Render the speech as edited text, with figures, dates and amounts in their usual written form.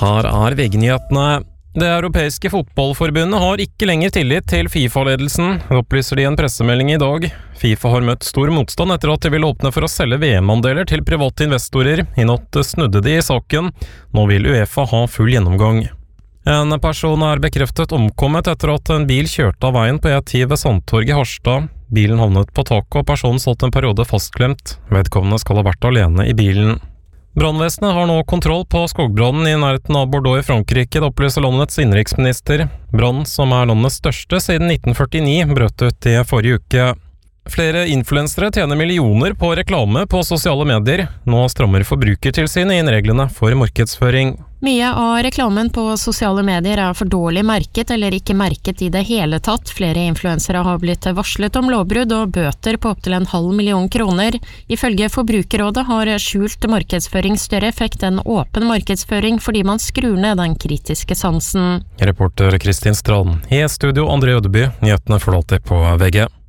Her VG-nyhetene. Det europeiske fotballforbundet har ikke lenger tillit til FIFA-ledelsen, opplyser de i en pressemelding i dag. FIFA har møtt stor motstand etter at de ville åpne for å selge VM-andeler til private investorer. I natt snudde de i saken. Nå vil UEFA ha full gjennomgang. En person bekreftet omkommet etter at en bil kjørte av veien på E10 ved Sandtorget i Harstad. Bilen havnet på taket og personen satt en periode fastklemt. Vedkommende skal ha vært alene i bilen. Brannvesenet har nå kontroll på skogbrannen i nærheten av Bordeaux i Frankrike, det opplyser landets innenriksminister. Brannen, som landets største siden 1949, brøt ut i forrige uke. Flere influensere tjener millioner på reklame på sosiale medier. Nå strammer Forbrukertilsynet inn reglene for markedsføring. Mye av reklamen på sosiale medier for dårlig merket eller ikke merket i det hele tatt. Flere influensere har blitt varslet om lovbrudd og bøter på opptil 500 000 kroner. Ifølge Forbrukerrådet har skjult markedsføring større effekt enn åpen markedsføring fordi man skrur ned den kritiske sansen. Reporter Kristin Strand. I studio André Ødeby, nyhetene forlater på VG.